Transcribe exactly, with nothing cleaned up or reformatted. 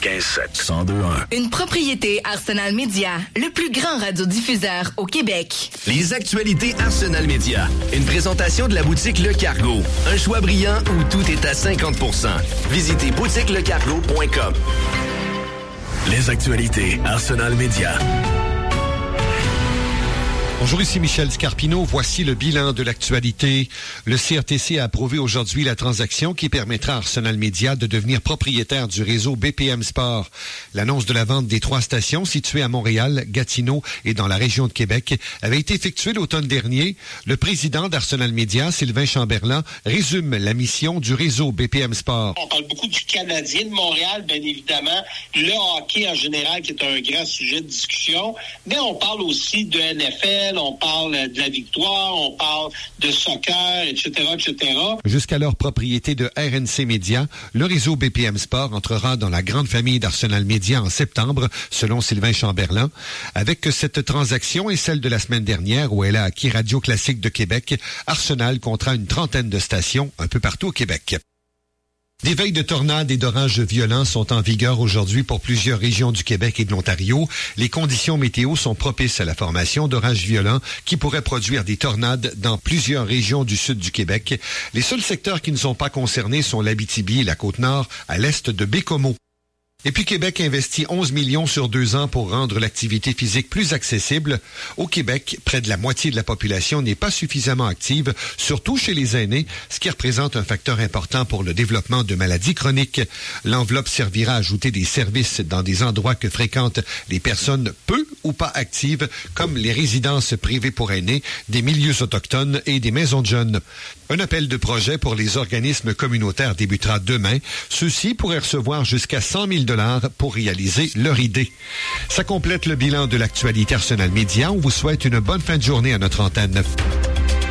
quatre-vingt-quinze sept, cent deux un. Une propriété Arsenal Media, le plus grand radiodiffuseur au Québec. Les actualités Arsenal Media. Une présentation de la boutique Le Cargo. Un choix brillant où tout est à cinquante pour cent. Visitez boutique le cargo point com. Les actualités Arsenal Media. Bonjour, ici Michel Scarpino. Voici le bilan de l'actualité. Le C R T C a approuvé aujourd'hui la transaction qui permettra à Arsenal Media de devenir propriétaire du réseau B P M Sport. L'annonce de la vente des trois stations situées à Montréal, Gatineau et dans la région de Québec avait été effectuée l'automne dernier. Le président d'Arsenal Media, Sylvain Chamberlain, résume la mission du réseau B P M Sport. On parle beaucoup du Canadien de Montréal, bien évidemment, le hockey en général qui est un grand sujet de discussion, mais on parle aussi de N F L, on parle de la victoire, on parle de soccer, et cetera, et cetera. Jusqu'alors propriété de R N C Media, le réseau B P M Sport entrera dans la grande famille d'Arsenal Media en septembre, selon Sylvain Chamberlain. Avec cette transaction et celle de la semaine dernière où elle a acquis Radio Classique de Québec, Arsenal comptera une trentaine de stations un peu partout au Québec. Des veilles de tornades et d'orages violents sont en vigueur aujourd'hui pour plusieurs régions du Québec et de l'Ontario. Les conditions météo sont propices à la formation d'orages violents qui pourraient produire des tornades dans plusieurs régions du sud du Québec. Les seuls secteurs qui ne sont pas concernés sont l'Abitibi et la Côte-Nord, à l'est de Baie-Comeau. Et puis Québec investit onze millions sur deux ans pour rendre l'activité physique plus accessible. Au Québec, près de la moitié de la population n'est pas suffisamment active, surtout chez les aînés, ce qui représente un facteur important pour le développement de maladies chroniques. L'enveloppe servira à ajouter des services dans des endroits que fréquentent les personnes peu ou pas actives, comme les résidences privées pour aînés, des milieux autochtones et des maisons de jeunes. Un appel de projet pour les organismes communautaires débutera demain. Ceux-ci pourraient recevoir jusqu'à cent mille dollars pour réaliser leur idée. Ça complète le bilan de l'actualité Arsenal Media. On vous souhaite une bonne fin de journée à notre antenne.